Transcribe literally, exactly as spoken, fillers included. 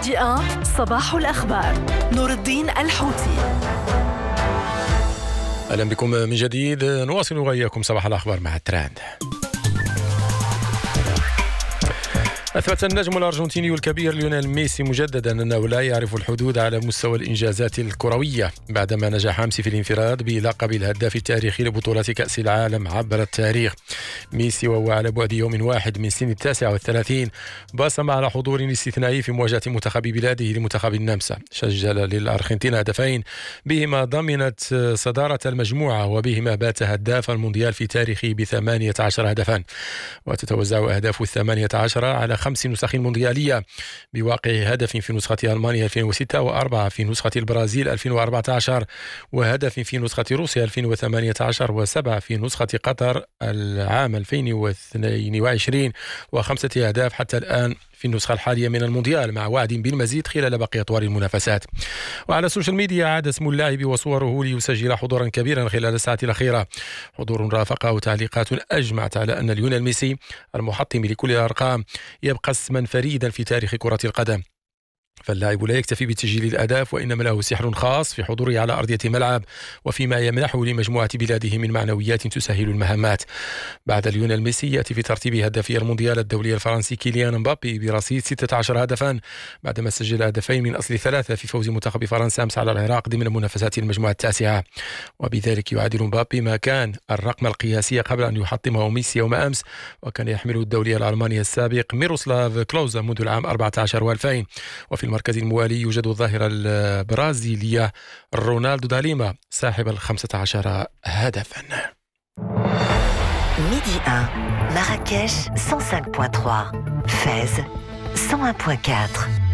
ميدي واحد صباح الأخبار. نور الدين الحوتي. أهلا بكم من جديد، نواصل وإياكم صباح الأخبار مع التراند. أثبت النجم الأرجنتيني الكبير ليونيل ميسي مجددا أنه لا يعرف الحدود على مستوى الإنجازات الكروية بعدما نجح أمس في الانفراد بلقب الهداف التاريخي لبطولة كأس العالم عبر التاريخ. ميسي وهو على بعد يوم واحد من سن التاسعة والثلاثين بصم على حضور استثنائي في مواجهة منتخب بلاده لمنتخب النمسا. سجل للأرجنتين هدفين بهما ضمنت صدارة المجموعة وبهما بات هداف المونديال في تاريخه بثمانية عشر هدفا، وتتوزع أهداف الثمانية عشر على خمس نسخ مونديالية بواقع هدف في نسخة ألمانيا ألفين وستة وأربعة في نسخة البرازيل ألفين وأربعة عشر وهدف في نسخة روسيا ألفين وثمانية عشر وسبعة في نسخة قطر العام ألفين واثنين وعشرين وخمسة أهداف حتى الآن في النسخة الحالية من المونديال، مع وعد بالمزيد خلال باقي أطوار المنافسات. وعلى السوشيال ميديا عاد اسم اللاعب وصوره ليسجل حضورا كبيرا خلال الساعات الأخيرة، حضور رافقه تعليقات أجمعت على أن ليونيل ميسي المحطم لكل الأرقام يبقى اسما فريدا في تاريخ كرة القدم. فاللاعب لا يكتفي بتسجيل الأهداف، وإنما له سحر خاص في حضوره على أرضية الملعب وفيما يمنحه لمجموعة بلاده من معنويات تسهل المهمات. بعد ليونيل ميسي يأتي في ترتيب هدافي المونديال الدولي الفرنسي كيليان مبابي برصيد ستة عشر هدفا بعدما سجل هدفين من أصل ثلاثة في فوز منتخب فرنسا أمس على العراق ضمن منافسات المجموعة التاسعة، وبذلك يعادل مبابي ما كان الرقم القياسي قبل أن يحطمه ميسي يوم أمس، وكان يحمل الدولي الألماني السابق ميروسلاف كلوزا منذ العام أربعة عشر وألفين. وفي المركز الموالي يوجد الظاهرة البرازيلية رونالدو داليما صاحب الخمسة عشر هدفا. ميدي واحد مراكش مية وخمسة فاصلة ثلاثة، فاز مية وواحد فاصلة أربعة.